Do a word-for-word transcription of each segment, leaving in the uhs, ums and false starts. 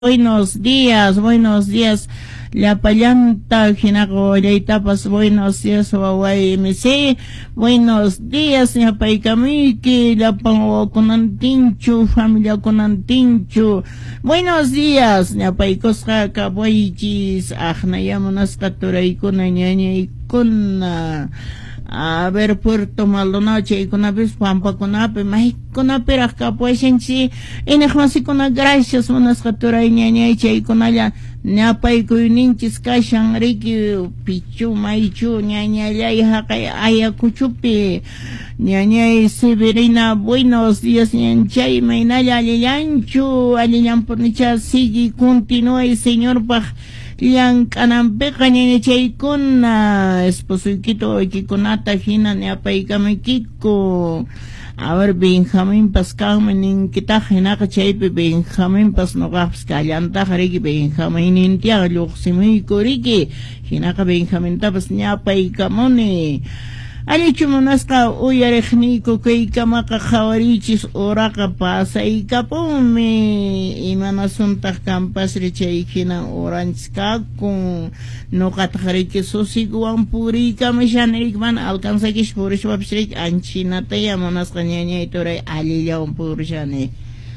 Buenos días, buenos días. La pallanta, Ginago, tapas, buenos días, Huawei M C. Buenos días, Ñapaikamiki, la Pango Conantinchu, familia Conantinchu. Buenos días, Ñapaikosca, Caboichis, Ajnayamonas, Caturaikuna, Ñaña y Kuna. A ver, Puerto Maldonado, Chaykunapis, Pampa Kunape, Mahikunape, Rascapuechenchi, Enejmasi Kuna, gracias, Monas Catura y Ñaña y Chaykunaya, Ñapaikuninchis, Kashan, Riki, Pichu, Maichu, Ñaña, Yayhaka, Ayacuchupi, Ñaña y Severina, buenos días, Ñanchay, Mainaya, Alianchu, Alian Pornicha, sigue, continúa el señor Bach. Yang kanampeqa ñañachaykuna esposuykito oykikunata hina ñapaykamikiko. A ver, Benjamín Pascalme ninkita hinaqa chaypi Benjamín Pas noqapas kallantaqa riki Benjamín nintiaqa lluqsimuyku riki hinaqa Benjamín tapas ñapaykamuni. Alichu munasqa uyariqniyku kaykamaqa qhawarichis uraqa pasaykapumi imanasuntaq kanpasri chay hina uranchis kakun nuqataq riki susikuwan puriykamishanrik mana alcansakish purishwapishrik anchinataya munasqa ñañay turay allillawan purishani.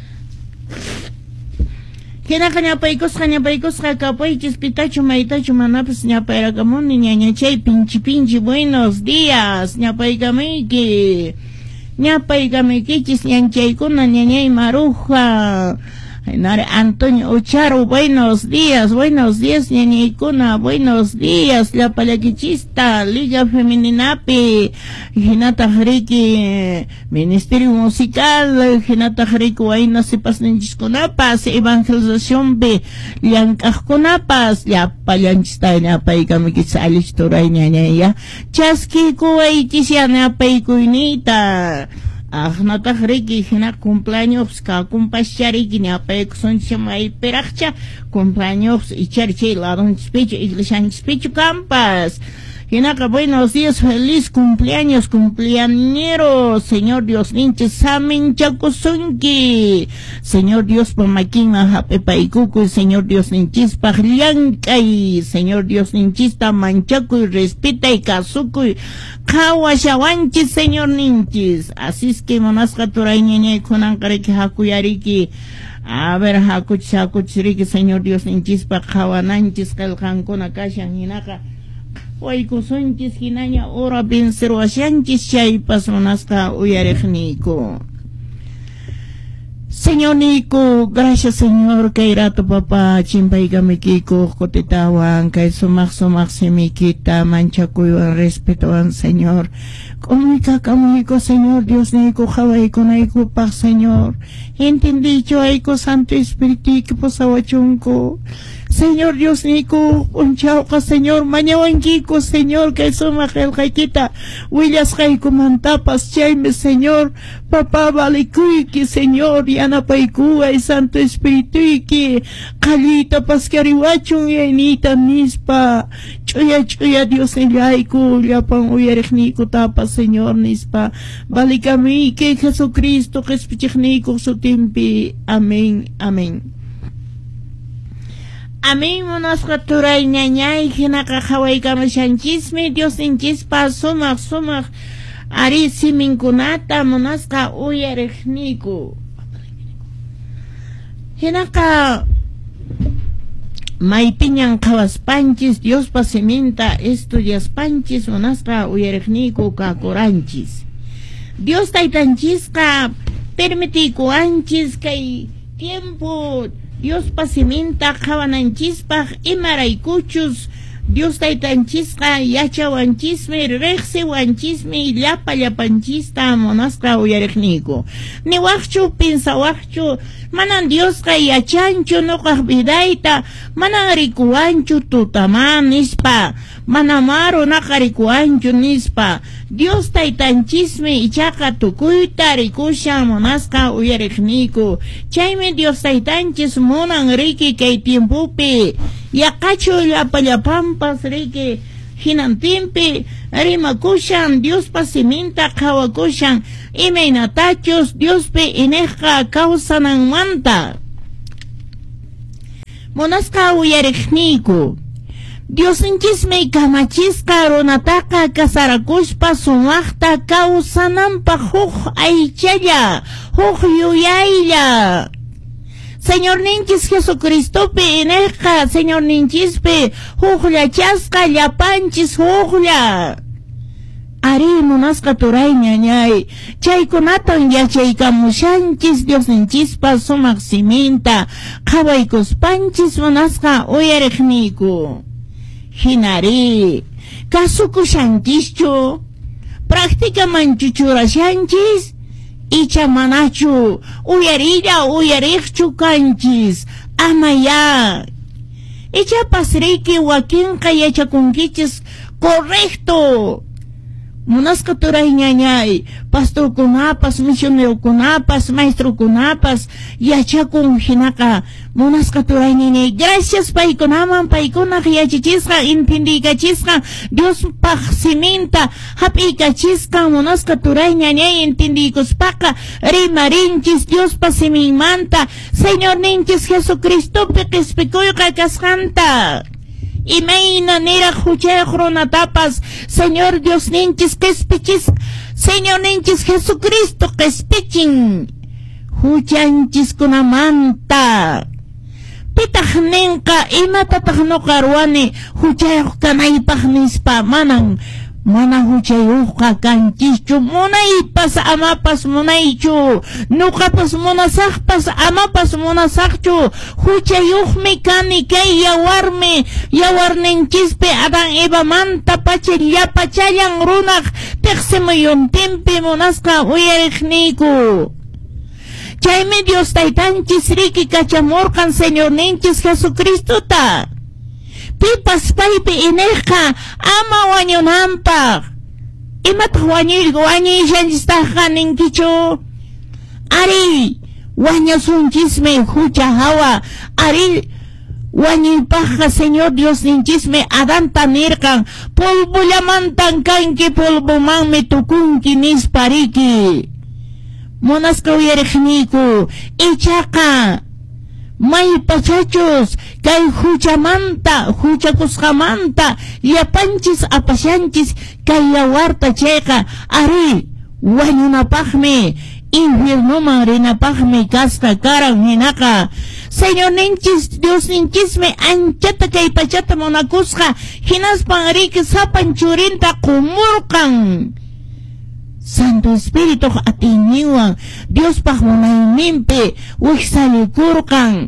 Hinaqa ñapaykusqa ñapaykusqa kapaychis pitachu maytachu manapas ñapayrakamuni ñañachay pinchi pinchi buenos días ñapaykamiki ñapaykamikichis ñanchaykuna ñañay maruja Nare Antonio Ucharo, buenos días, buenos días, ñañaykuna, buenos días, la palaquichista, Liga Femeninapi, Hinata Jariki, Ministerio Musical, Hinata Jariki, Waina Sepas Ninchiskunapas, Evangelización B, Liancaskunapas, ya palanchista, ñapaykamikis alisturay ñañaya, Chaski Kuwaitis, ñapaykuynita. Ajnataq riki hina cumpleaños ka kumpashariki ñapaykusun chamay peraqcha cumpleaños icharchay ladonchispichu iglesianchispichu campas. Hinaqa buenos días, feliz cumpleaños, cumpleañero, Señor Dios ninche samin chakusunki, Señor Dios pamaquima hapepaikuku, Señor Dios ninchis pagliankay, Señor Dios ninchista manchakuy, respeta y kasukuy, kawashawanchis, Señor ninchis. Así es que monasqa turay ñañay kunanqariki hakuyariki, a ver hakuch hakuchiriki, Señor Dios ninchispa kawananchis qillqankuna kashan hinaqa Waykusunchis hinaña ora vencerwashanchis chaypas munasqa uyariqniyku. Señor Nico, gracias Señor, kay rato papá, chimpaykamikiko, kotitawan, kay sumak sumak simikita, manchakuywan, respetuan Señor. Comunicakamiko Señor, Dios Nico, hawayko naiko pak Señor. Entendicho ayko Santo Espíritu, que posawachunko. Señor Dios Nico, unchauka Señor, mañawankiko Señor, kay sumak el kaykita, willas kayko mantapas, chayme Señor, papá valikuyki Señor, yanapaykuwa y Santo Espíritu, que kalita paskariwachun yanita nispa, chuya chuya Dios enlayku, llapan uyariqniku tapas Señor nispa, valikami que Jesucristo, jespichikniku sutimpi, amén, amén. Amén, monasqa turay ñañay, hinaqa hawaykamishanchismi, Dios ninchispa sumaq sumaq ari siminkunata monasqa uyariqniku. Hinaqa maypiñan qhawaspanchis, Diospa siminta estudiaspanchis, monasqa uyariqniku kakuranchis. Dios taytanchisqa permitikuanchis kay tiempo Dios pasiminta qhawananchispaq imaraykuchus Dios taytanchisqa yachawanchismi riqsiwanchismi llapa llapanchista monasqa uyariqniku. Niwaqchu pinsawaqchu manan Diosqa yachanchu nuqaq vidayta manan rikuwanchu tutaman nispa mana marunaqa rikuwanchu nispa Dios taytanchismi ichaqa tukuyta rikushan monasqa uyariqniku. Chaymi Dios taytanchis munan riki kay tiempupi yaqachu llapa llapampas riki hinantinpi rimakushan Diospa siminta qhawakushan imaynatachus Diospi inejqa kawsananmanta. Monasqa uyariqniku. Diosinchis kamachisqa runataqa kasarakushpa sumaqta kawsananpaq huk aychalla, huk yuyaylla. Señor ninchis Jesucristopi ineqa, Señor ninchispi hukllachasqa llapanchis huklla. Ari munasqa turay ñañay, chaykunatan yachaykamushanchis Dios ninchispa sumaq siminta, qhawaykuspanchis munasqa uyariqniku. Hinari, kasukushanchischu, prácticamente churashanchis, icha manachu, uyarilla uyariqchu kanchis, amaya. Icha pasriki wakinqa yachakunkichis correcto. Munasqa turay ñañay, pastorkunapas, misionerokunapas, maestrokunapas, yachakun hinaqa, munasqa turay ñañay. Gracias paykunaman, paykunaq yachachisqa, intindiykachisqa, Dios paq siminta, hap'ikachisqa, munasqa turay ñañay, intindiykuspaqa, rimarinchis Dios pa siminmanta, Señor ninchis Jesucristopi qispikuyqa kasqanta. Imayna nira huchayuq runatapas, Señor Dios ninchis qispichis, Señor ninchis Jesucristo qispichin, huchanchis kunamanta. Pitaq ninqa, imatataq nuqa ruwani, huchayuq kanaypaq nispa, manan, mana huchayuqqa kanchischu, munaypas amapas munaychu, nuqapas munasaqpas amapas munasaqchu, huchayuqmi kani kay yawarmi, yawarninchispi Adan Eva manta pachi llapachallan runaq, tiqsimuyuntinpi munasqa uyariqniku. Chaymi Dios taytanchis riki kachamurqan Señor ninchis Jesucristota. Pipas paypi ineqa ama wañunanpaq. Imataq wañuy wañuyshanchistaqa ninkichu. Ari wañusunchismi hucha hawa. Ari wañuypaqqa Señor Dios ninchismi Adanta nirqan. Pulbullamantan kanki pulbumanmi tukunki nispariki. Munasqa uyariqniku. Ichaqa may pachachos, kay huchamanta, huchakusqamanta, llapanchis apashanchis, kay yawarta chayqa, ari, wañunapaqmi, infiernuman rinapaqmi kasqa karan hinaqa. Señor ninchis, Dios ninchismi, anchata kay pachata munakusqa, hinaspan riki sapan churinta qumurqan. Santo Espíritu atiniwan, Dios paq munayninpi wiksalikurqan.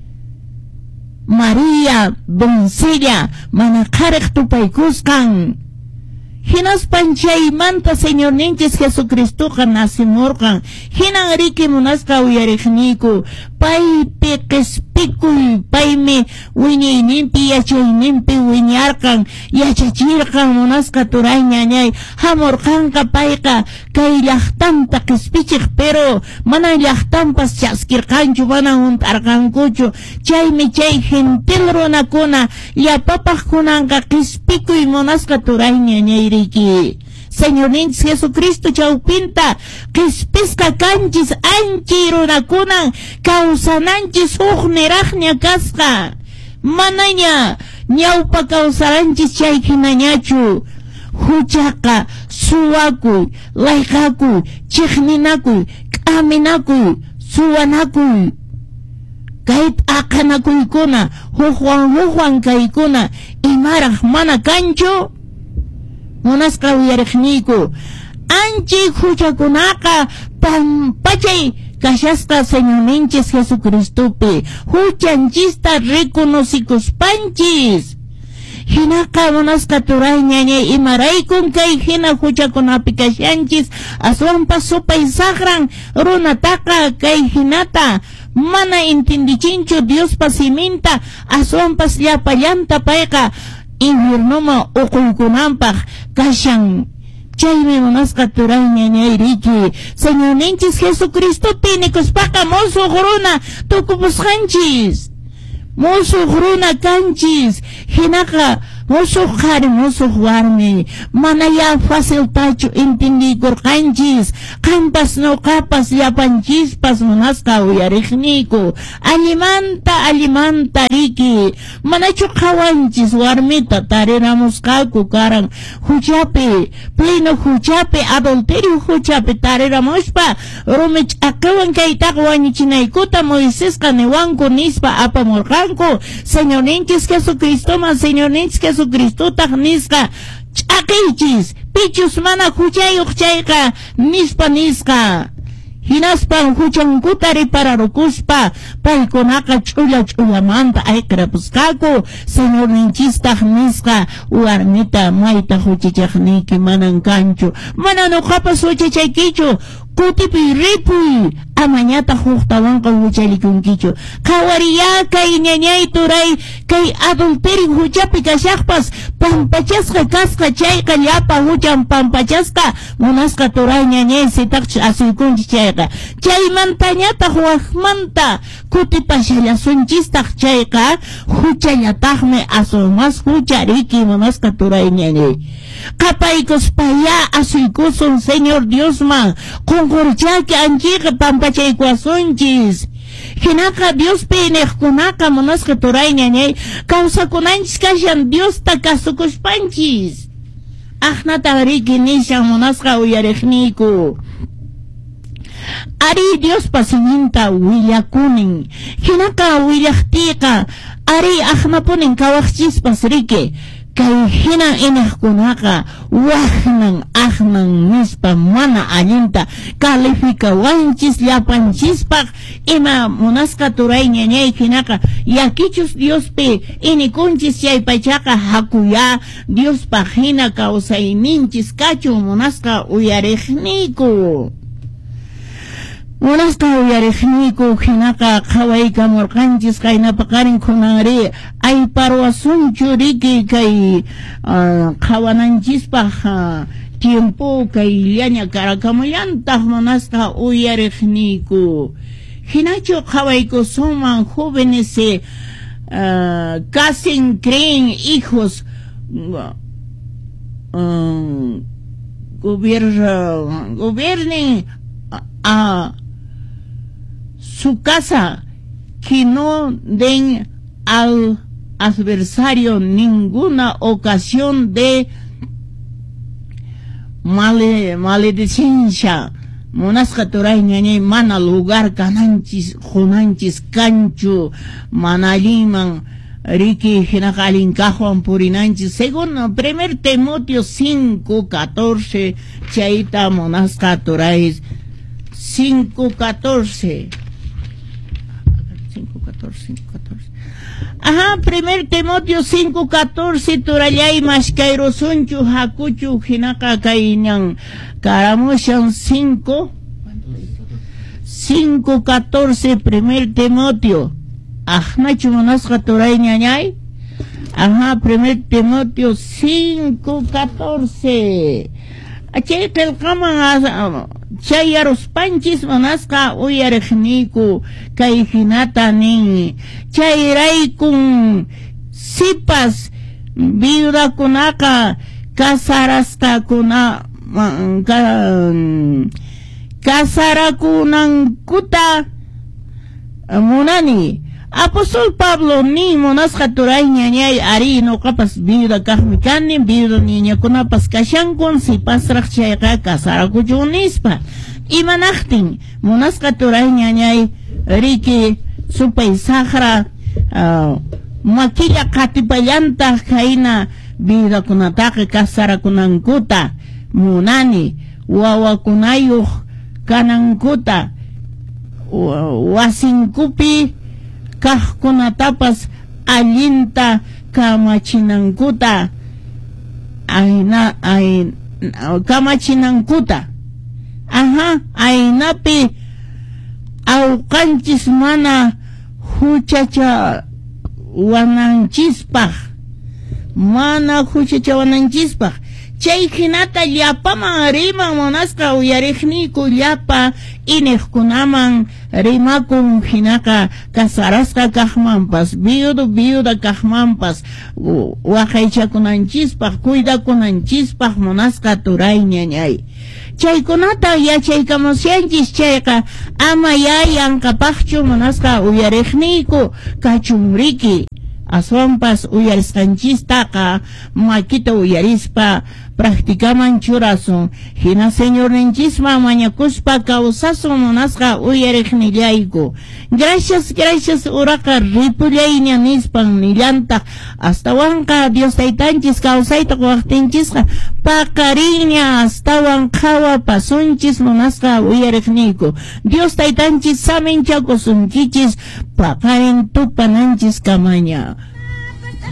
María, doncella, mana qhariq tupaykusqan. Hinaspan chaymanta Señor ninchis Jesucristuqa nasimurqan. Hinan riki munasqa uyariqniku. Paypi qispikuy, paymi wiñayninpi yachayninpi wiñarqan, yachachirqan munasqa turay ñañay. Hamurqanqa payqa kay llaqtanta qispichiq, pero mana llaqtanpas chaskirqanchu, mana juntarqankuchu. Chaymi chay gentil runakuna llapapaq kunanqa qispikuy munasqa turay ñañay riki. Señor ninchis Jesucristo chawpinta qispiska kanchis anchi runakunan kawsananchis huk niraqña kasqa. Manaña ñawpa kawsaranchis chay hinañachu. Huchaqa suwakuy, layqakuy, chiqninakuy, k'aminakuy, suwanakuy. Kay aqanakuykuna, hukwan hukwan kaykuna, imaraq mana kanchu. Munasqa uyariqniku. Anchi huchakunaqa pampachay kashasqa Señor ninchis Jesucristopi. Huchanchista reconocikuspanchis. Hinaqa munasqa turay ñañay imaraykun kay hina huchakunapi kashanchis. Aswanpas supay saqran runataqa kay hinata mana intindichinchu Dios pasiminta. Aswanpas llapallanta payqa infiernoma uquykunanpaq kashan. Chaymi munasqa turay ñañay riki. Señor ninchis Jesucristopi nikuspaqa musuq runa tukupusqanchis. Musuq runa kanchis. Hinaqa musuq qhari musuq warmi mana ya fácil tachu entendikurqanchis qampas nuqapas llapanchispas munasqa uyariqniku allimanta allimanta riki manachu qawanchis warmita tariramusqaku karan huchapi pleno huchapi adulterio huchapi tariramushpa rumi ch'aqiwan kaytaqa wañuchinaykuta Moisesqa niwanku nispa apamurqanku Señorninchis Jesucristoman Señorninchis Jesucristutaq nisqa ch'aqichis pichus mana huchayuq chayqa nispa nisqa hinaspan huchankuta ripararukuspa paykunaqa ch'ulla ch'ullamanta ayqirapusqaku Señorninchistaq nisqa warmita mayta huchichaqniki manan kanchu mana nuqapas huchichaykichu kutipi ripuy amañata huqtawanqa huchaylikunkichu qhawariya kay ñañay turay kay adulterio huchapi kashaqpas pampachasqa kasqa chayqa llapa huchan pampachasqa munasqa turay ñañay sitaqchu asuykunchis chayqa chaymantañataq waqmanta kutipashallasunchistaq chayqa huchallataqmi asumas huchariki munasqa turay ñañay qapaykuspaya asuykusun Señor Diosman qunqurchaki anchiqa pampachaykuasunchis hinaqa Dios piniqkunaqa munasqa turay ñañay kawsakunanchis kashan Diosta kasukushpanchis aqnata riki nishan munasqa uyariqniku ari Dios pasiminta willakunin hinaqa willaqtiqa ari aqnapunin kawaqchispas riki kay hina inaqkunaqa waqnan aqnan nispa mana allinta calificawanchis llapanchispaq ima munasqa turay ñañay hinaqa yakichus Diospi inikunchis chay pachaqa hakuya Diospaq hina kawsayninchis kachu munasqa uyariqniku munasqa uyariqniku hinaqa qhawaykamurqanchis qaynapaqarin kunanri ay parwasunchu riki kay uh, qhawananchispaq uh, tiempo kay llaña karakamuyantaq munasqa uyariqniku hinachu qhawaykusunman jóvenes se uh, casen creen hijos uh, uh, gobierno gobiernen a su casa que no den al adversario ninguna ocasión de male, maledicencia munasqa turay ñañay mana lugar kananchis junanchis kanchu mana alliman riki hinaqa alinkajuan purinanchis según primer Timoteo cinco catorce chayta munasqa turay cinco catorce cinco catorce cinco catorce ajá primer Timoteo cinco catorce turallay mashkayrusunchu hakuchu hinaqa kayñan karamushan cinco cinco catorce primer Timoteo ajnachu munasqa turay ñañay ajá primer Timoteo cinco catorce achay qillqaman chay yaruspanchis munasqa uyariqniku kay hinata nin chayraykun sipas viudakunaqa kasarasqakuna kasarakunankuta munani Apóstol Pablo ni munasqa turay ñañay ari nuqapas viuda kaqmi kani viuda niñakunapas kashankun sipasraq chayqa kasarakuchun nispa imanaqtin munasqa turay ñañay riki supay saqra uh, maquilla qatipallanta qayna viudakunataqa kasarakunankuta munani wawakunayuq kanankuta wasinkupi kaqkunatapas allinta kamachinankuta ayna ay kamachinankuta ajá aynapi awqanchis mana huchacha wananchispaq mana huchacha wananchispaq chay hinata llapaman rima munasqa uyariqniku llapa iniqkunaman rimakun hinaka kasarasqa kaqmanpas viudo viuda kaqmanpas waqaychakunanchispaq cuidakunanchispaq munasqa turayña ñay chaykunata yachaykamusyanchis chayqa ama yayankapaqchu munasqa uyariqniku kachunriki aswanpas uyarisqanchistaqa makita uyarispa practicaman churasun hina señorninchisman mañakuspa kawsasun munasqa uyariqnillayku gracias gracias uraqa ripullayña nispan nillantaq astawanqa Dios taytanchis kawsayta waqtinchisqa paqariña astawan qawa pasunchis munasqa uyariqniku Dios taytanchis saminchakusunkichis paqarin tupananchis kamaña